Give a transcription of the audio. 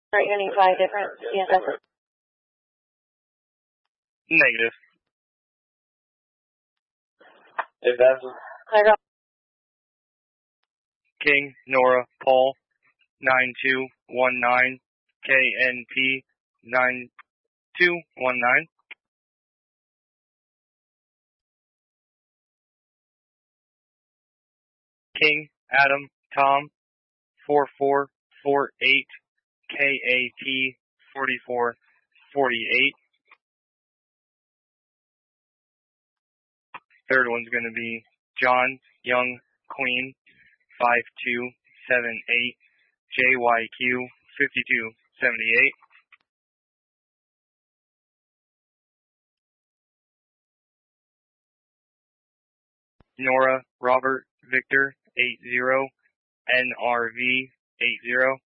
Are you going to need 5 different CSSs? Negative. If that's Clear go. King, Nora, Paul, 9219, KNP, 9219. King, Adam, Tom, 4448, KAT, 4448. Third one's going to be John, Young, Queen, 5278, JYQ, 5278. Nora, Robert, Victor, 80, NRV, 80.